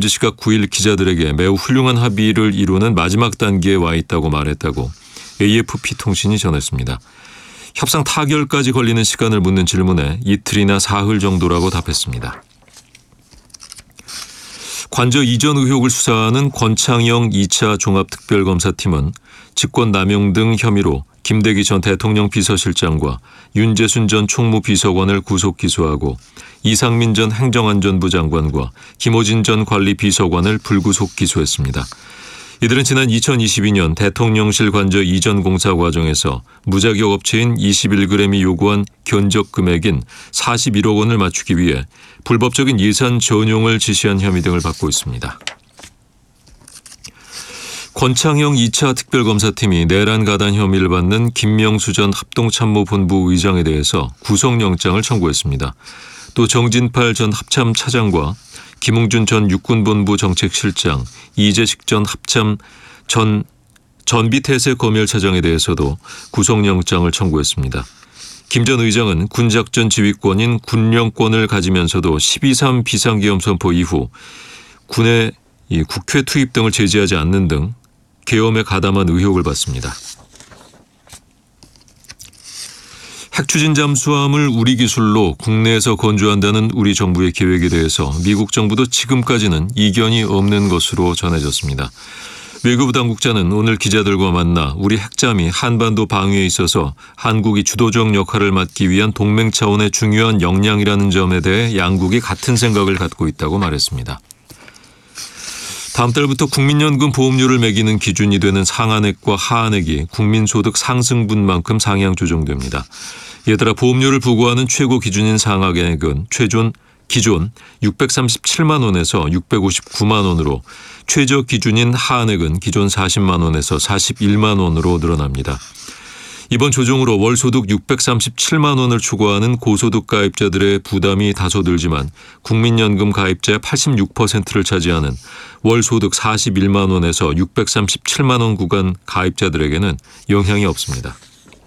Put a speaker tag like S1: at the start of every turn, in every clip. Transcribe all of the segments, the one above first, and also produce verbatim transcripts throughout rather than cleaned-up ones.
S1: 김건지 씨가 구 일 기자들에게 매우 훌륭한 합의를 이루는 마지막 단계에 와 있다고 말했다고 에이에프피 통신이 전했습니다. 협상 타결까지 걸리는 시간을 묻는 질문에 이틀이나 사흘 정도라고 답했습니다. 관저 이전 의혹을 수사하는 권창영 이 차 종합특별검사팀은 직권남용 등 혐의로 김대기 전 대통령 비서실장과 윤재순 전 총무비서관을 구속 기소하고 이상민 전 행정안전부 장관과 김호진 전 관리비서관을 불구속 기소했습니다. 이들은 지난 이천이십이 년 대통령실 관저 이전 공사 과정에서 무자격 업체인 이십일 그램이 요구한 견적 금액인 사십일억 원을 맞추기 위해 불법적인 예산 전용을 지시한 혐의 등을 받고 있습니다. 권창영 이 차 특별검사팀이 내란 가단 혐의를 받는 김명수 전 합동참모본부 의장에 대해서 구속영장을 청구했습니다. 또 정진팔 전 합참차장과 김웅준 전 육군본부 정책실장, 이재식 전 합참 전 전비태세 검열차장에 대해서도 구속영장을 청구했습니다. 김 전 의장은 군작전 지휘권인 군령권을 가지면서도 십이 삼 비상계엄 선포 이후 군의 국회 투입 등을 제지하지 않는 등 계엄에 가담한 의혹을 받습니다. 핵추진 잠수함을 우리 기술로 국내에서 건조한다는 우리 정부의 계획에 대해서 미국 정부도 지금까지는 이견이 없는 것으로 전해졌습니다. 외교부 당국자는 오늘 기자들과 만나 우리 핵잠이 한반도 방위에 있어서 한국이 주도적 역할을 맡기 위한 동맹 차원의 중요한 역량이라는 점에 대해 양국이 같은 생각을 갖고 있다고 말했습니다. 다음 달부터 국민연금 보험료를 매기는 기준이 되는 상한액과 하한액이 국민소득 상승분만큼 상향 조정됩니다. 이에 따라 보험료를 부과하는 최고 기준인 상한액은 최존 기존 육백삼십칠만 원에서 육백오십구만 원으로 최저 기준인 하한액은 기존 사십만 원에서 사십일만 원으로 늘어납니다. 이번 조정으로 월소득 육백삼십칠만 원을 추구하는 고소득 가입자들의 부담이 다소 늘지만 국민연금 가입자의 팔십육 퍼센트를 차지하는 월소득 사십일만 원에서 육백삼십칠만 원 구간 가입자들에게는 영향이 없습니다.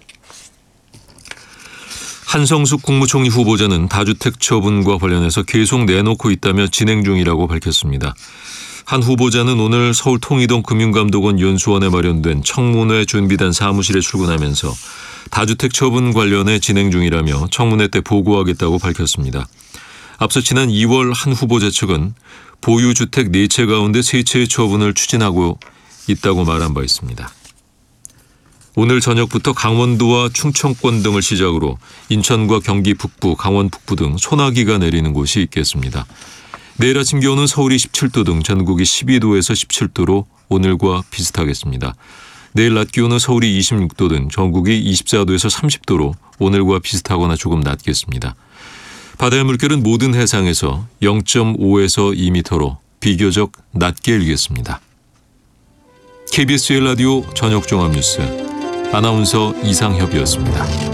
S1: 한성숙 국무총리 후보자는 다주택 처분과 관련해서 계속 내놓고 있다며 진행 중이라고 밝혔습니다. 한 후보자는 오늘 서울 통이동 금융감독원 연수원에 마련된 청문회 준비단 사무실에 출근하면서 다주택 처분 관련해 진행 중이라며 청문회 때 보고하겠다고 밝혔습니다. 앞서 지난 이월 한 후보자 측은 보유주택 네 채 가운데 세 채의 처분을 추진하고 있다고 말한 바 있습니다. 오늘 저녁부터 강원도와 충청권 등을 시작으로 인천과 경기 북부, 강원 북부 등 소나기가 내리는 곳이 있겠습니다. 내일 아침 기온은 서울이 십칠 도 등 전국이 십이 도에서 십칠 도로 오늘과 비슷하겠습니다. 내일 낮 기온은 서울이 이십육 도 등 전국이 이십사 도에서 삼십 도로 오늘과 비슷하거나 조금 낮겠습니다. 바다의 물결은 모든 해상에서 영 점 오에서 이 미터로 비교적 낮게 일겠습니다. 케이비에스 일 라디오 저녁종합뉴스 아나운서 이상협이었습니다.